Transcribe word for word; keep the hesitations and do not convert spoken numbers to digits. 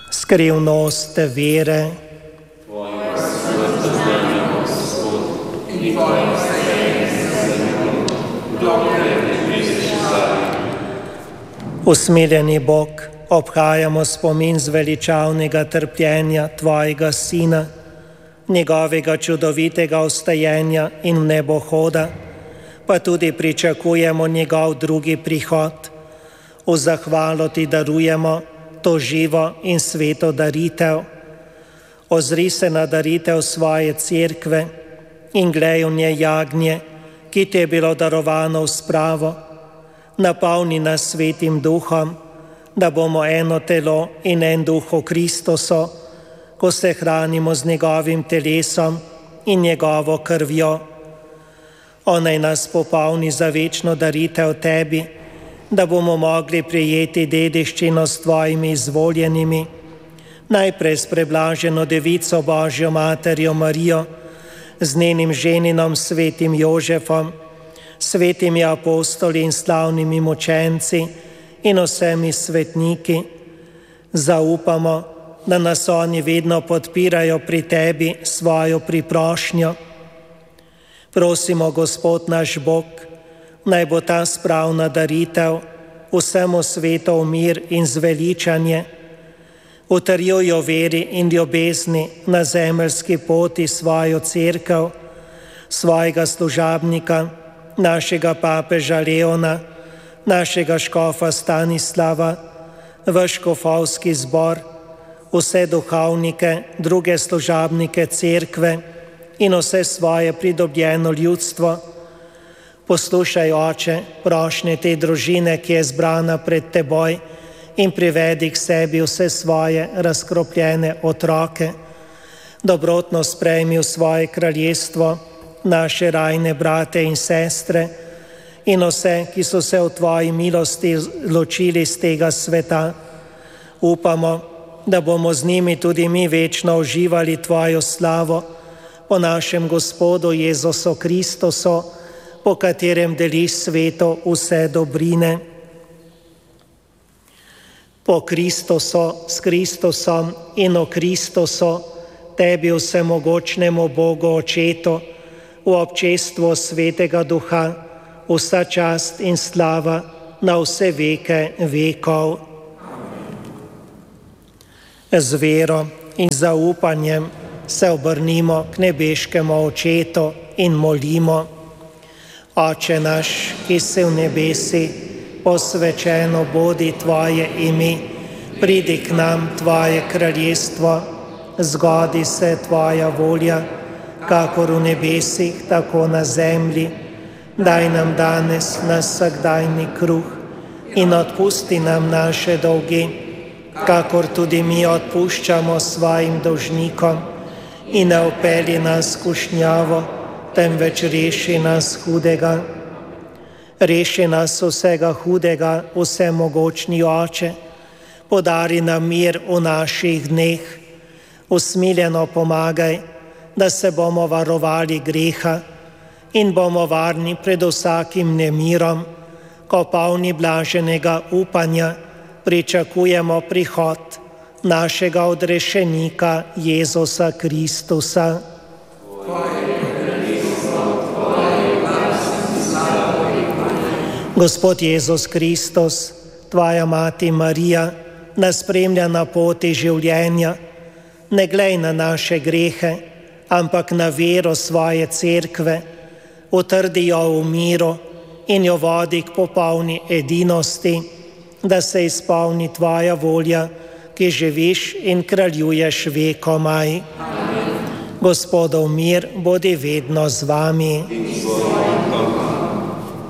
Skrivnost vere. Usmiljeni Bog, obhajamo spomin zveličavnega trpljenja Tvojega Sina, njegovega čudovitega vstajenja in nebohoda, pa tudi pričakujemo njegov drugi prihod. V zahvalo Ti darujemo to živo in sveto daritev. Ozri se na daritev svoje cerkve in glej v njej jagnje, ki Ti je bilo darovano v spravo. Napolni nas svetim duhom, da bomo eno telo in en duh v Kristusu, ko se hranimo z njegovim telesom in njegovo krvjo. On naj nas popolni za večno daritev Tebi, da bomo mogli prijeti dediščino s Tvojimi izvoljenimi, najprej s preblaženo Devico Božjo Materjo Marijo, z njenim ženinom svetim Jožefom, svetimi apostoli in slavnimi mučenci in vsemi svetniki. Zaupamo, da nas oni vedno podpirajo pri Tebi svojo priprošnjo. Prosimo, Gospod naš Bog, naj bo ta spravna daritev vsemu svetu v mir in zveličanje. Utrjuj v veri in ljubezni na zemeljski poti svojo cerkev, svojega služabnika, našega papeža Leona, našega škofa Stanislava, vaš škofovski zbor, vse duhovnike, druge služabnike cerkve in vse svoje pridobljeno ljudstvo. Poslušaj, Oče, prošnje te družine, ki je zbrana pred Teboj, in privedi k sebi vse svoje razkropljene otroke. Dobrotno sprejmi v svoje kraljestvo naše rajne brate in sestre in vse, ki so se v Tvoji milosti ločili z tega sveta. Upamo, da bomo z njimi tudi mi večno uživali Tvojo slavo po našem Gospodu Jezusu Kristusu, po katerem deliš svetu vse dobrine. Po Kristusu, s Kristusom in o Kristusu, Tebi vsemogočnemu Bogu Očetu, v občestvu Svetega Duha, vsa čast in slava na vse veke vekov. Z vero in zaupanjem se obrnimo k nebeškemu Očetu in molimo. Oče naš, ki si v nebesi, posvečeno bodi Tvoje ime, pridi k nam Tvoje kraljestvo, zgodi se Tvoja volja, kakor v nebesih, tako na zemlji. Daj nam danes naš vsakdajni kruh in odpusti nam naše dolge, kakor tudi mi odpuščamo svojim dolžnikom, in ne vpelji nas v skušnjavo, temveč reši nas hudega. Reši nas vsega hudega, vsemogočni Oče, podari nam mir v naših dneh, usmiljeno pomagaj, da se bomo varovali greha in bomo varni pred vsakim nemirom, ko polni blaženega upanja pričakujemo prihod našega odrešenika Jezusa Kristusa. Gospod Jezus Kristus, Tvoja mati Marija, nas spremlja na poti življenja. Ne glej na naše grehe, ampak na vero svoje cerkve, utrdi jo v miru in jo vodi k popolni edinosti, da se izpolni Tvoja volja, ki živiš in kraljuješ vekomaj. Gospodov mir bodi vedno z vami.